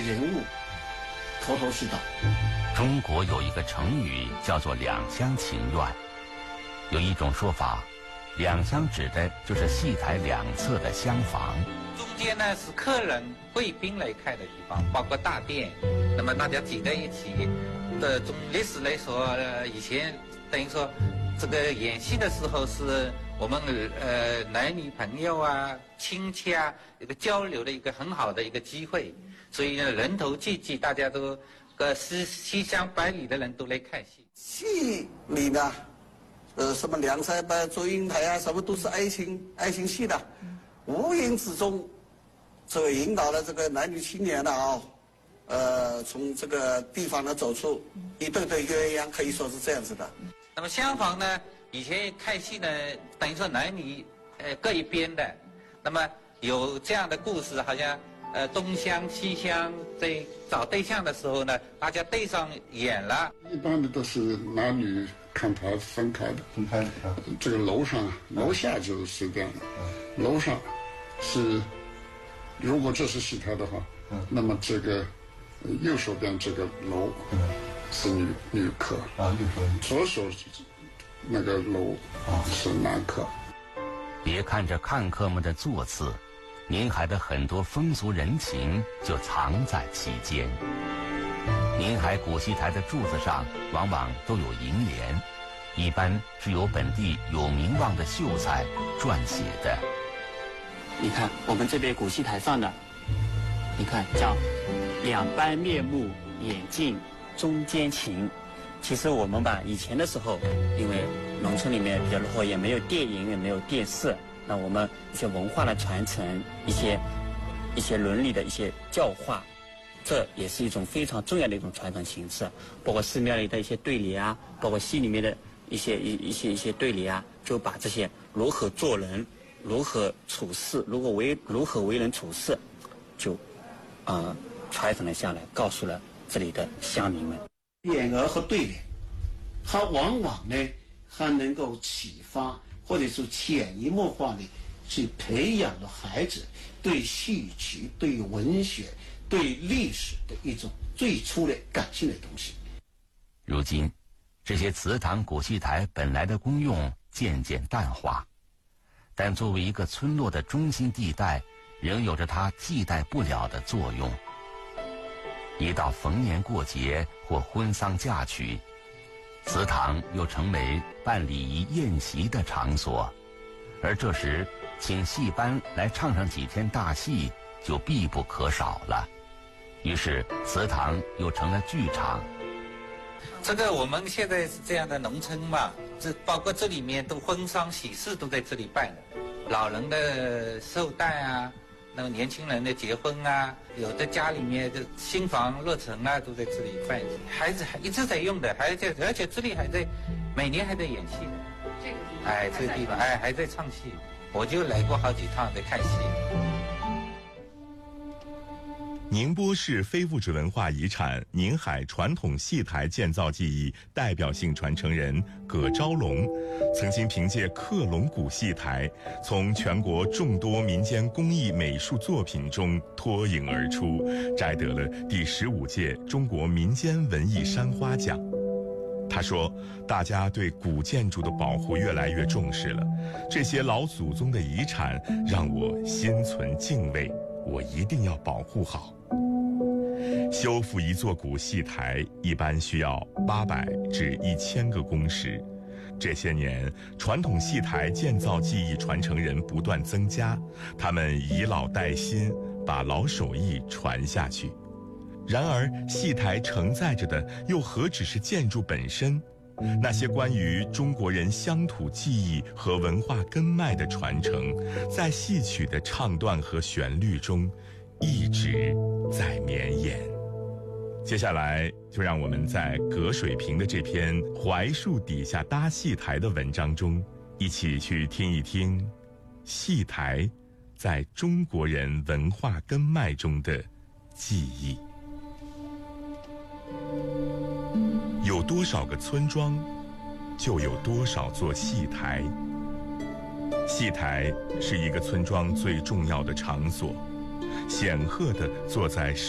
人物头头是道。 中国有一个成语叫做两厢情愿，有一种说法，两厢指的就是戏台两侧的厢房， 中间呢是客人贵宾来看的地方，包括大殿，那么大家挤在一起的。从历史来说，以前等于说这个演戏的时候是我们男女朋友啊、亲戚啊一个交流的一个很好的一个机会，所以呢人头济济，大家都西厢百里的人都来看戏。 戏里呢，什么梁山伯、祝英台啊，什么都是爱情戏的，无形之中，这个引导了这个男女青年的从这个地方呢走出一对对鸳鸯，可以说是这样子的。 那么厢房呢，以前看戏呢，等于说男女各一边的，那么有这样的故事，好像东厢西厢在找对象的时候呢，大家对上眼了。 一般的都是男女看台分开的，这个楼上楼下就是这样的，楼上是如果这是戏台的话，那么这个右手边这个楼是女客左手那个楼是男客。 别看着看客们的座次，宁海的很多风俗人情就藏在其间。宁海古戏台的柱子上往往都有楹联，一般是由本地有名望的秀才撰写的。 你看我们这边古戏台上的，你看叫两般面目眼镜中间情。其实我们以前的时候，因为农村里面比较落后，也没有电影，也没有电视，那我们一些文化的传承，一些伦理的一些教化，这也是一种非常重要的一种传承形式。包括寺庙里的一些对联啊，包括戏里面的一些对联啊，就把这些如何做人、如何处事、如何为人处事，就传承了下来，告诉了这里的乡民们。 匾额和对联，它往往呢还能够启发或者说潜移默化的去培养了孩子对戏曲、对文学、对历史的一种最初的感性的东西。 如今，这些祠堂古戏台本来的功用渐渐淡化，但作为一个村落的中心地带，仍有着它替代不了的作用。一到逢年过节或婚丧嫁娶，祠堂又成为办礼仪宴席的场所，而这时请戏班来唱上几天大戏就必不可少了。于是祠堂又成了剧场。 这个我们现在是这样的农村嘛，这包括这里面都婚丧喜事都在这里办的，老人的寿诞啊，那么年轻人的结婚啊，有的家里面的新房落成啊，都在这里办。孩子还一直在用的，而且这里还在每年还在演戏的。这个地方还在唱戏，我就来过好几趟在看戏。 宁波市非物质文化遗产宁海传统戏台建造技艺代表性传承人葛昭龙，曾经凭借克隆古戏台，从全国众多民间工艺美术作品中脱颖而出，摘得了第15届中国民间文艺山花奖。他说，大家对古建筑的保护越来越重视了，这些老祖宗的遗产让我心存敬畏，我一定要保护好。修复一座古戏台一般需要800至1000个工时。这些年，传统戏台建造技艺传承人不断增加，他们以老带新，把老手艺传下去。然而，戏台承载着的又何止是建筑本身？那些关于中国人乡土记忆和文化根脉的传承，在戏曲的唱段和旋律中，一直在绵延。接下来，就让我们在葛水平的这篇《槐树底下搭戏台》的文章中，一起去听一听戏台在中国人文化根脉中的记忆。有多少个村庄，就有多少座戏台。戏台是一个村庄最重要的场所，显赫地坐在